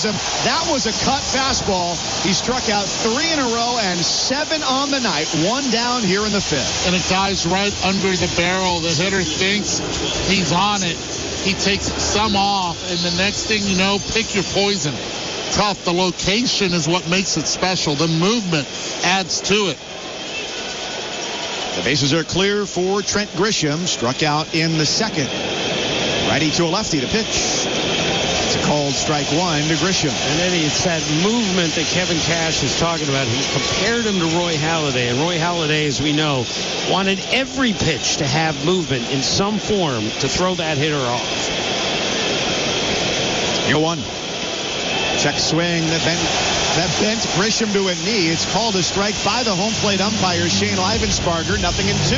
him. That was a cut fastball. He struck out 3 in a row and 7 on the night. 1 down here in the 5th. And a guy's right under the barrel. The hitter thinks he's on it. He takes some off, and the next thing you know, pick your poison. Tough. The location is what makes it special. The movement adds to it. The bases are clear for Trent Grisham. Struck out in the 2nd. Righty to a lefty to pitch. It's a called strike 1 to Grisham. And then it's that movement that Kevin Cash is talking about. He compared him to Roy Halladay. And Roy Halladay, as we know, wanted every pitch to have movement in some form to throw that hitter off. 0-1. Check swing that bent Grisham to a knee. It's called a strike by the home plate umpire, Shane Livensparger. 0-2.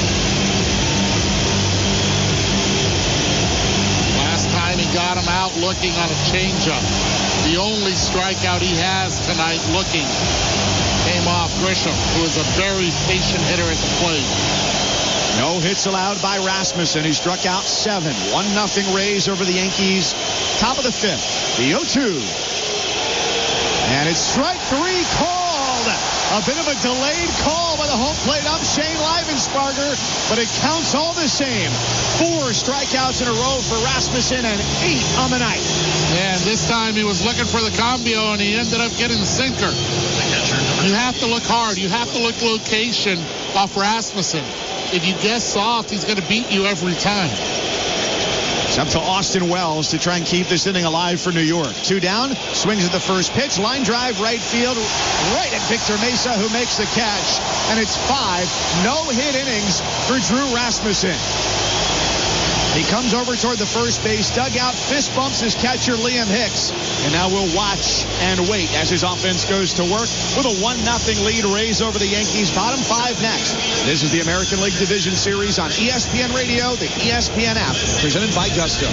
Last time he got him out looking on a changeup. The only strikeout he has tonight looking came off Grisham, who is a very patient hitter at the plate. No hits allowed by Rasmussen. He struck out 7. 1-0 Rays over the Yankees. Top of the 5th. The 0-2. And it's strike 3 called. A bit of a delayed call by the home plate ump, Shane Livensparger, but it counts all the same. 4 strikeouts in a row for Rasmussen and 8 on the night. And this time he was looking for the cambio, and he ended up getting the sinker. You have to look hard. You have to look location off Rasmussen. If you guess soft, he's going to beat you every time. It's up to Austin Wells to try and keep this inning alive for New York. 2 down, swings at the first pitch, line drive right field, right at Victor Mesa, who makes the catch. And it's 5 no-hit innings for Drew Rasmussen. He comes over toward the first base dugout, fist bumps his catcher Liam Hicks. And now we'll watch and wait as his offense goes to work with a 1-0 lead. Rays over the Yankees. Bottom 5 next. This is the American League Division Series on ESPN Radio, the ESPN app, presented by Gusto.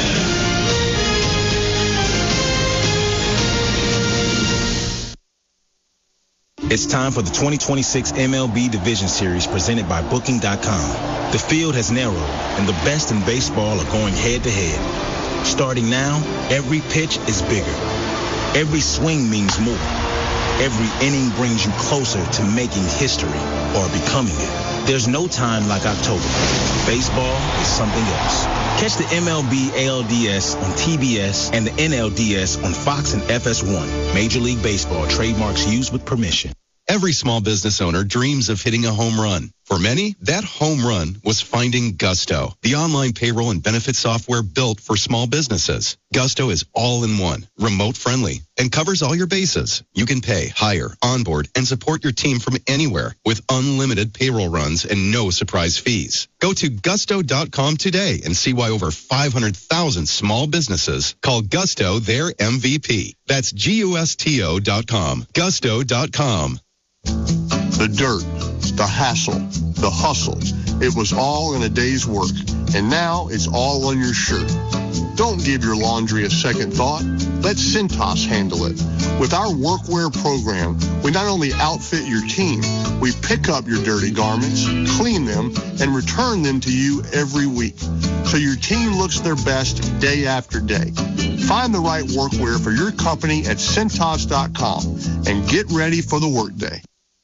It's time for the 2026 MLB Division Series presented by Booking.com. The field has narrowed, and the best in baseball are going head-to-head. Starting now, every pitch is bigger. Every swing means more. Every inning brings you closer to making history or becoming it. There's no time like October. Baseball is something else. Catch the MLB ALDS on TBS and the NLDS on Fox and FS1. Major League Baseball trademarks used with permission. Every small business owner dreams of hitting a home run. For many, that home run was finding Gusto, the online payroll and benefit software built for small businesses. Gusto is all-in-one, remote-friendly, and covers all your bases. You can pay, hire, onboard, and support your team from anywhere with unlimited payroll runs and no surprise fees. Go to gusto.com today and see why over 500,000 small businesses call Gusto their MVP. That's GUSTO.com. Gusto.com. The dirt, the hassle, the hustle. It was all in a day's work, and now it's all on your shirt. Don't give your laundry a second thought. Let Cintas handle it. With our workwear program, we not only outfit your team, we pick up your dirty garments, clean them, and return them to you every week, so your team looks their best day after day. Find the right workwear for your company at Cintas.com and get ready for the workday.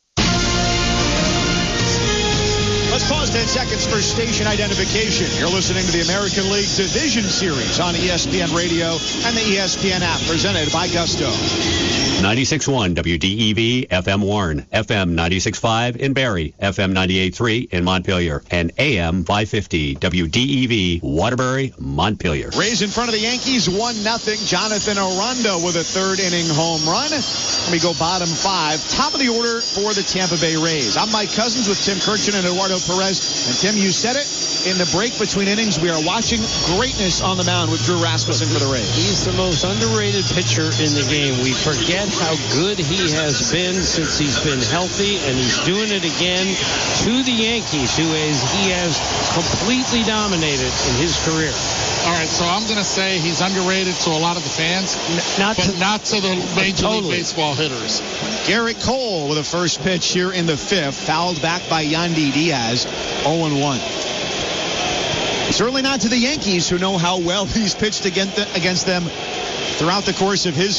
Let's pause 10 seconds for station identification. You're listening to the American League Division Series on ESPN Radio and the ESPN app, presented by Gusto. 96.1 WDEV, FM Warren, FM 96.5 in Barrie, FM 98.3 in Montpelier, and AM 550 WDEV, Waterbury, Montpelier. Rays in front of the Yankees, 1-0. Jonathan Aranda with a third-inning home run. We go bottom 5. Top of the order for the Tampa Bay Rays. I'm Mike Cousins with Tim Kirchin and Eduardo Perez. And Tim, you said it. In the break between innings, we are watching greatness on the mound with Drew Rasmussen for the Rays. He's the most underrated pitcher in the game. We forget how good he has been since he's been healthy, and he's doing it again to the Yankees, he has completely dominated in his career. All right, so I'm going to say he's underrated to a lot of the fans, not to the Major League Baseball hitters. Garrett Cole with a first pitch here in the 5th, fouled back by Yandy Diaz, 0-1. Certainly not to the Yankees, who know how well he's pitched against them throughout the course of his